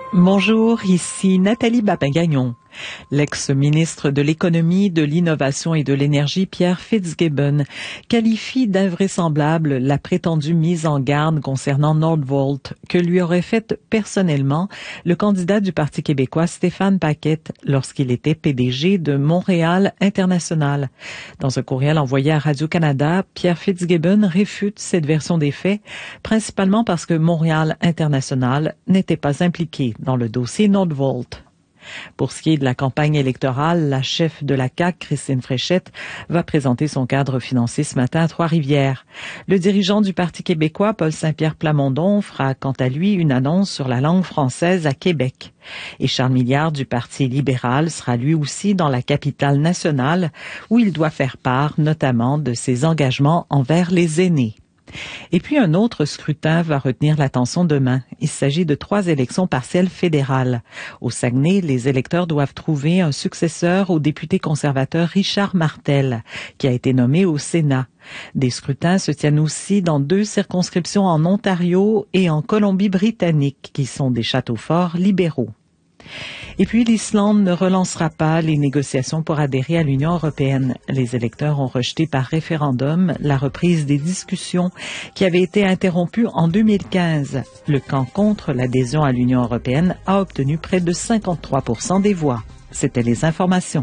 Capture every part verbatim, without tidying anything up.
Bonjour, ici Nathalie Babin-Gagnon. L'ex-ministre de l'Économie, de l'Innovation et de l'Énergie, Pierre Fitzgibbon, qualifie d'invraisemblable la prétendue mise en garde concernant Nordvolt que lui aurait faite personnellement le candidat du Parti québécois Stéphane Paquette lorsqu'il était P D G de Montréal International. Dans un courriel envoyé à Radio-Canada, Pierre Fitzgibbon réfute cette version des faits, principalement parce que Montréal International n'était pas impliqué dans le dossier Nordvolt. Pour ce qui est de la campagne électorale, la chef de la C A Q, Christine Fréchette, va présenter son cadre financier ce matin à Trois-Rivières. Le dirigeant du Parti québécois, Paul Saint-Pierre Plamondon, fera quant à lui une annonce sur la langue française à Québec. Et Charles Milliard du Parti libéral sera lui aussi dans la capitale nationale, où il doit faire part notamment de ses engagements envers les aînés. Et puis un autre scrutin va retenir l'attention demain. Il s'agit de trois élections partielles fédérales. Au Saguenay, les électeurs doivent trouver un successeur au député conservateur Richard Martel, qui a été nommé au Sénat. Des scrutins se tiennent aussi dans deux circonscriptions en Ontario et en Colombie-Britannique, qui sont des châteaux forts libéraux. Et puis, l'Islande ne relancera pas les négociations pour adhérer à l'Union européenne. Les électeurs ont rejeté par référendum la reprise des discussions qui avaient été interrompues en deux mille quinze. Le camp contre l'adhésion à l'Union européenne a obtenu près de cinquante-trois pour cent des voix. C'était les informations.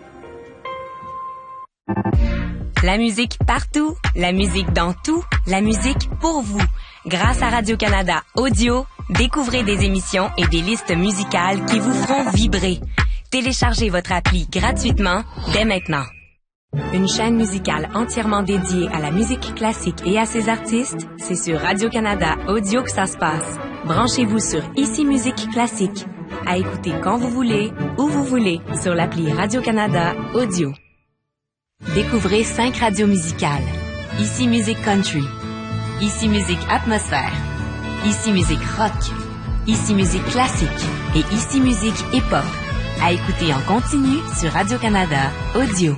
La musique partout, la musique dans tout, la musique pour vous. Grâce à Radio-Canada Audio, découvrez des émissions et des listes musicales qui vous feront vibrer. Téléchargez votre appli gratuitement dès maintenant. Une chaîne musicale entièrement dédiée à la musique classique et à ses artistes, c'est sur Radio-Canada Audio que ça se passe. Branchez-vous sur Ici Musique Classique. À écouter quand vous voulez, où vous voulez, sur l'appli Radio-Canada Audio. Découvrez cinq radios musicales. Ici Musique Country. Ici Musique Atmosphère. Ici Musique Rock. Ici Musique Classique. Et Ici Musique Hip-Hop. À écouter en continu sur Radio-Canada Audio.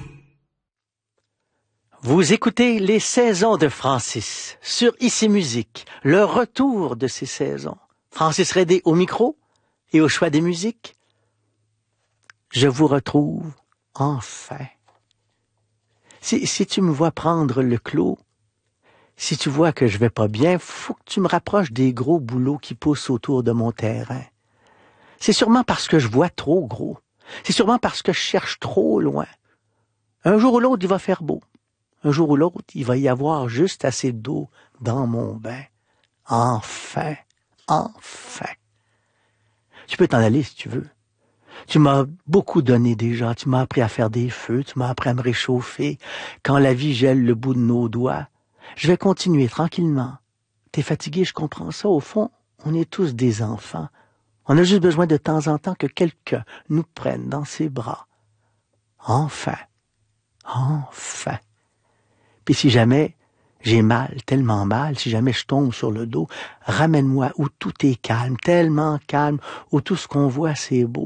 Vous écoutez les saisons de Francis sur Ici Musique, le retour de ces saisons. Francis Redé au micro et au choix des musiques. Je vous retrouve enfin. Si, si tu me vois prendre le clos, si tu vois que je vais pas bien, faut que tu me rapproches des gros bouleaux qui poussent autour de mon terrain. C'est sûrement parce que je vois trop gros. C'est sûrement parce que je cherche trop loin. Un jour ou l'autre, il va faire beau. Un jour ou l'autre, il va y avoir juste assez d'eau dans mon bain. Enfin, enfin. Tu peux t'en aller si tu veux. Tu m'as beaucoup donné déjà. Tu m'as appris à faire des feux. Tu m'as appris à me réchauffer. Quand la vie gèle le bout de nos doigts, je vais continuer tranquillement. T'es fatigué, je comprends ça. Au fond, on est tous des enfants. On a juste besoin de temps en temps que quelqu'un nous prenne dans ses bras. Enfin, enfin. Puis si jamais j'ai mal, tellement mal, si jamais je tombe sur le dos, ramène-moi où tout est calme, tellement calme, où tout ce qu'on voit c'est beau.